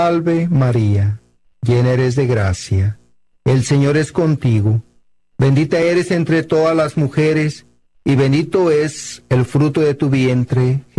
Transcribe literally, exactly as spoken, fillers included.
Salve María, llena eres de gracia, el Señor es contigo, bendita eres entre todas las mujeres, y bendito es el fruto de tu vientre,